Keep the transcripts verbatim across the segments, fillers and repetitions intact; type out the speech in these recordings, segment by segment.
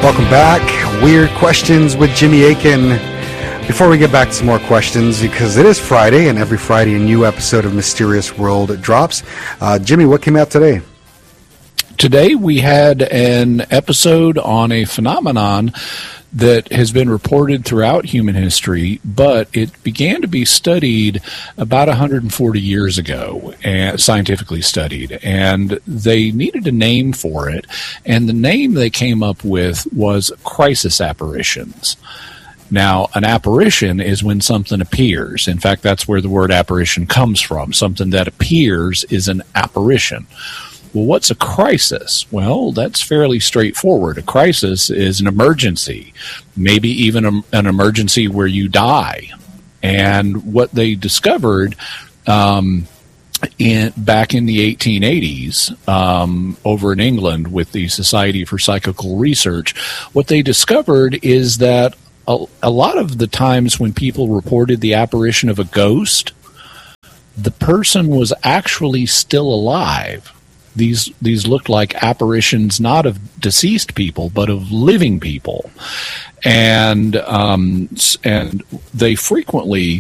Welcome back. Weird Questions with Jimmy Akin. Before we get back to some more questions, because it is Friday, and every Friday a new episode of Mysterious World drops. Uh, Jimmy, what came out today? Today we had an episode on a phenomenon that has been reported throughout human history, but it began to be studied about one hundred forty years ago, and scientifically studied, and they needed a name for it, and the name they came up with was crisis apparitions. Now, an apparition is when something appears. In fact, that's where the word apparition comes from. Something that appears is an apparition. Well, what's a crisis? Well, that's fairly straightforward. A crisis is an emergency, maybe even a, an emergency where you die. And what they discovered um, in, back in the eighteen eighties um, over in England with the Society for Psychical Research, what they discovered is that a, a lot of the times when people reported the apparition of a ghost, the person was actually still alive. These these looked like apparitions not of deceased people, but of living people, and um, and they frequently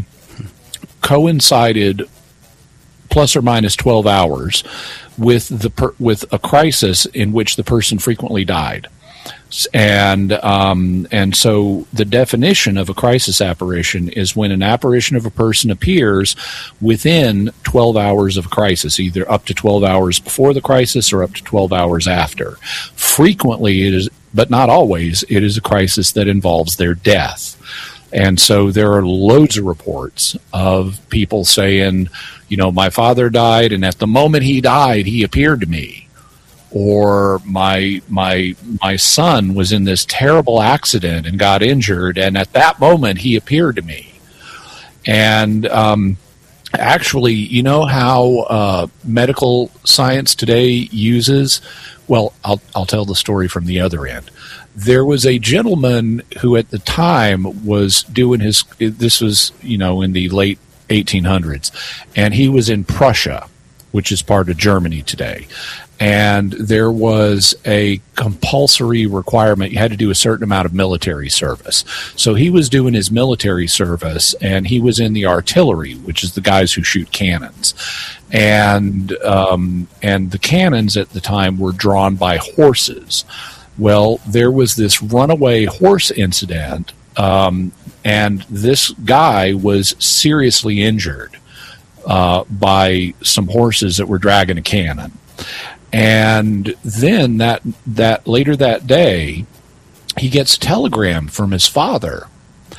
coincided, plus or minus twelve hours, with the per, with a crisis in which the person frequently died. And um, and so the definition of a crisis apparition is when an apparition of a person appears within twelve hours of a crisis, either up to twelve hours before the crisis or up to twelve hours after. Frequently, it is, but not always, it is a crisis that involves their death. And so there are loads of reports of people saying, you know, my father died, and at the moment he died, he appeared to me. Or my my my son was in this terrible accident and got injured, and at that moment he appeared to me. And um, actually, you know how uh, medical science today uses? Well, I'll I'll tell the story from the other end. There was a gentleman who, at the time, was doing his. This was you know in the late eighteen hundreds, and he was in Prussia, which is part of Germany today. And there was a compulsory requirement. You had to do a certain amount of military service. So he was doing his military service, and he was in the artillery, which is the guys who shoot cannons. And um, and the cannons at the time were drawn by horses. Well, there was this runaway horse incident, um, and this guy was seriously injured uh, by some horses that were dragging a cannon. And then that that later that day, he gets a telegram from his father.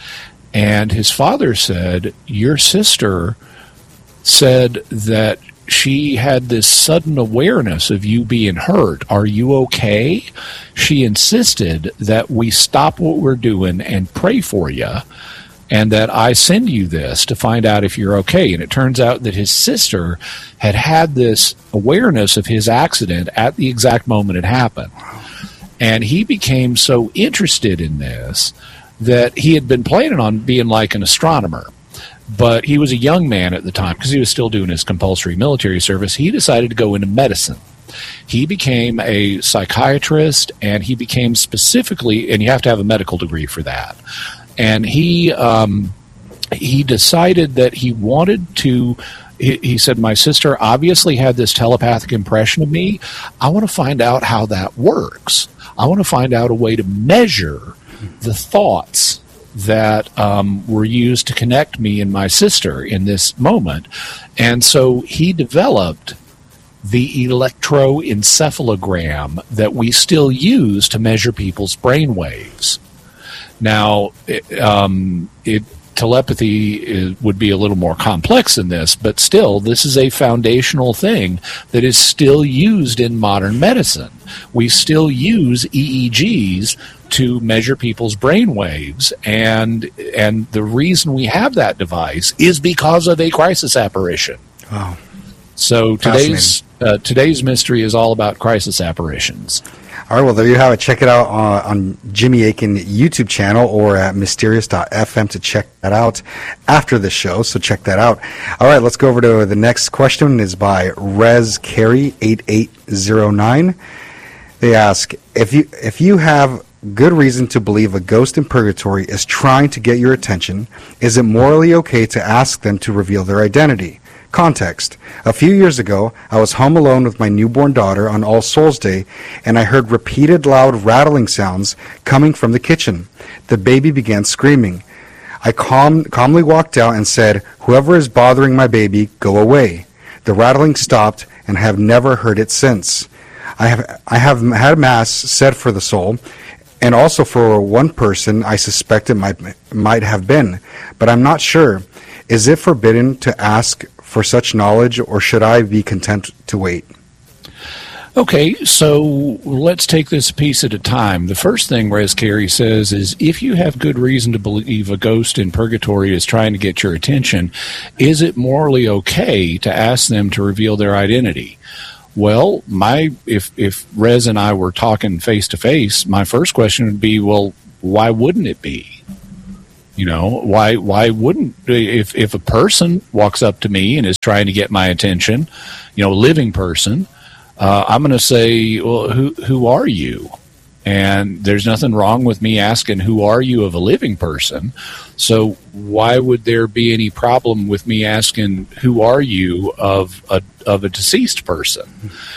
And his father said, your sister said that she had this sudden awareness of you being hurt. Are you okay? She insisted that we stop what we're doing and pray for you, and that I send you this to find out if you're okay. And it turns out that his sister had had this awareness of his accident at the exact moment it happened. And he became so interested in this that he had been planning on being like an astronomer. But he was a young man at the time, because he was still doing his compulsory military service. He decided to go into medicine. He became a psychiatrist, and he became specifically, and you have to have a medical degree for that. And he um, he decided that he wanted to, he, he said, my sister obviously had this telepathic impression of me. I want to find out how that works. I want to find out a way to measure the thoughts that um, were used to connect me and my sister in this moment. And so he developed the electroencephalogram that we still use to measure people's brain waves. Now, it, um, it, telepathy is, would be a little more complex than this, but still, this is a foundational thing that is still used in modern medicine. We still use E E Gs to measure people's brain waves, and and the reason we have that device is because of a crisis apparition. Wow. So today's uh, today's mystery is all about crisis apparitions. All right, well, there you have it. Check it out on, on Jimmy Akin YouTube channel or at mysterious dot f m to check that out after the show, so check that out. All right, let's go over to the next question. It's by Rez Carey eight eight zero nine. They ask, if you if you have good reason to believe a ghost in purgatory is trying to get your attention, is it morally okay to ask them to reveal their identity? Context. A few years ago, I was home alone with my newborn daughter on All Souls Day, and I heard repeated loud rattling sounds coming from the kitchen. The baby began screaming. I calm, calmly walked out and said, "Whoever is bothering my baby, go away." The rattling stopped, and I have never heard it since. I have I have had Mass said for the soul, and also for one person I suspect it might, might have been, but I'm not sure. Is it forbidden to ask for such knowledge, or should I be content to wait? Okay, so let's take this a piece at a time. The first thing Rez Carey says is, if you have good reason to believe a ghost in purgatory is trying to get your attention, is it morally okay to ask them to reveal their identity? Well, my if if Rez and I were talking face to face, my first question would be, well, why wouldn't it be? You know, why why wouldn't, if if a person walks up to me and is trying to get my attention, you know, a living person, uh, I'm going to say, well, who who are you? And there's nothing wrong with me asking, who are you, of a living person? So why would there be any problem with me asking, who are you, of a of a deceased person?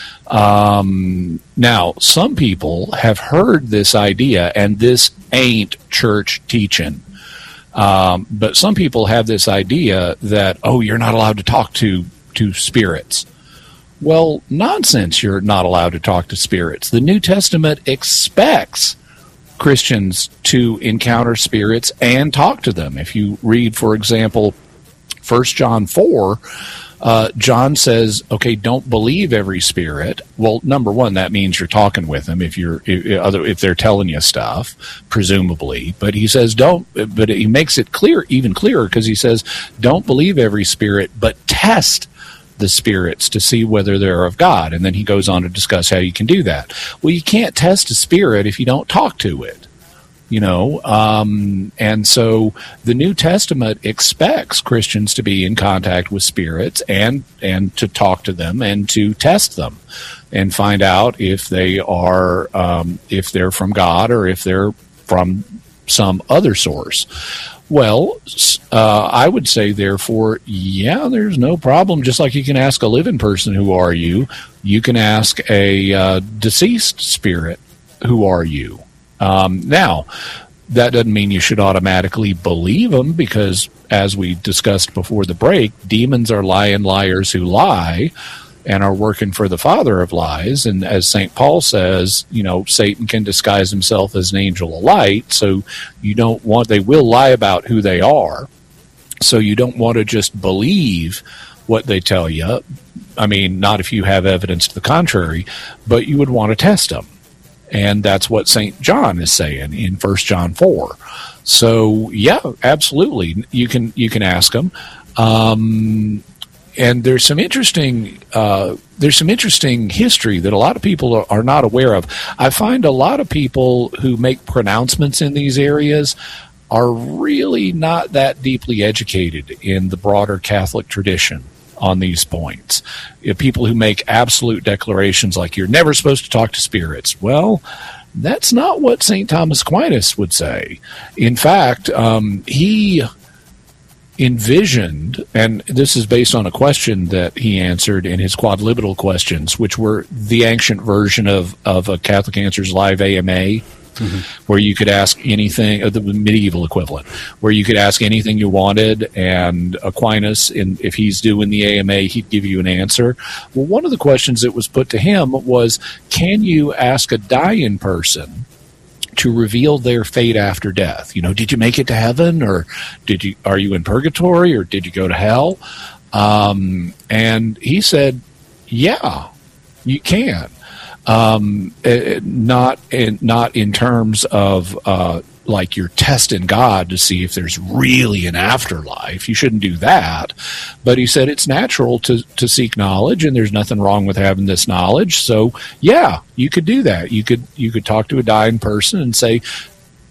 Um, now, some people have heard this idea, and this ain't church teaching. Um, but some people have this idea that, oh, you're not allowed to talk to, to spirits. Well, nonsense, you're not allowed to talk to spirits. The New Testament expects Christians to encounter spirits and talk to them. If you read, for example, First John four, uh, John says, okay, don't believe every spirit. Well, number one, that means you're talking with them if you're if, if they're telling you stuff, presumably. But he says don't. But he makes it clear, even clearer, because he says, don't believe every spirit, but test the spirits to see whether they're of God. And then he goes on to discuss how you can do that. Well, you can't test a spirit if you don't talk to it. You know, um, and so the New Testament expects Christians to be in contact with spirits and and to talk to them and to test them and find out if they are um, if they're from God or if they're from some other source. Well, uh, I would say, therefore, yeah, there's no problem. Just like you can ask a living person, who are you? You can ask a uh, deceased spirit, who are you? Um, now, that doesn't mean you should automatically believe them, because, as we discussed before the break, demons are lying liars who lie and are working for the father of lies. And as Saint Paul says, you know, Satan can disguise himself as an angel of light, so you don't want, they will lie about who they are, so you don't want to just believe what they tell you. I mean, not if you have evidence to the contrary, but you would want to test them. And that's what Saint John is saying in First John four. So, yeah, absolutely, you can you can ask them. Um, and there's some interesting uh, there's some interesting history that a lot of people are, are not aware of. I find a lot of people who make pronouncements in these areas are really not that deeply educated in the broader Catholic tradition on these points. You know, people who make absolute declarations like, you're never supposed to talk to spirits. Well, that's not what Saint Thomas Aquinas would say. In fact, um, he envisioned, and this is based on a question that he answered in his Quadlibital Questions, which were the ancient version of, of a Catholic Answers Live A M A, mm-hmm. where you could ask anything, uh, the medieval equivalent, where you could ask anything you wanted, and Aquinas, in, if he's doing the A M A, he'd give you an answer. Well, one of the questions that was put to him was, can you ask a dying person to reveal their fate after death? You know, did you make it to heaven, or did you, are you in purgatory, or did you go to hell? Um, and he said, yeah, you can. Um, uh, not in, not in terms of uh, like you're testing God to see if there's really an afterlife. You shouldn't do that. But he said it's natural to, to seek knowledge, and there's nothing wrong with having this knowledge. So, yeah, you could do that. You could you could talk to a dying person and say,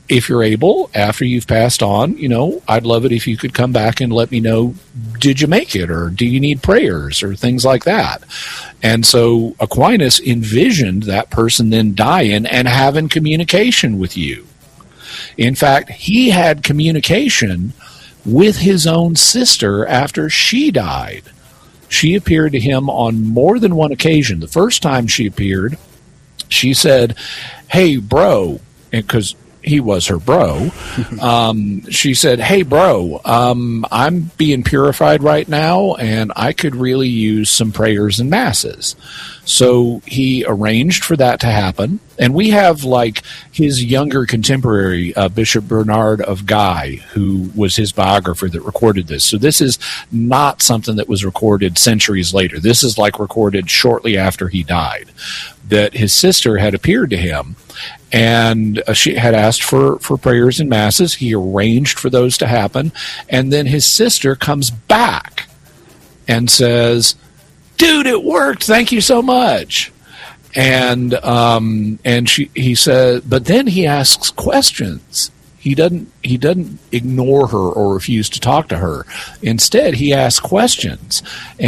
if you're able, after you've passed on, you know, I'd love it if you could come back and let me know, did you make it, or do you need prayers, or things like that. And so Aquinas envisioned that person then dying and having communication with you. In fact, he had communication with his own sister after she died. She appeared to him on more than one occasion. The first time she appeared, she said, "Hey, bro," because he was her bro. Um, she said, "Hey, bro, um, I'm being purified right now, and I could really use some prayers and masses." So he arranged for that to happen. And we have, like, his younger contemporary, uh, Bishop Bernard of Guy, who was his biographer that recorded this. So this is not something that was recorded centuries later. This is, like, recorded shortly after he died, that his sister had appeared to him, and uh, she had asked for, for prayers and masses. He arranged for those to happen. And then his sister comes back and says, "Dude, it worked. Thank you so much." And um, and she he said, but then he asks questions. He doesn't he doesn't ignore her or refuse to talk to her. Instead, he asks questions.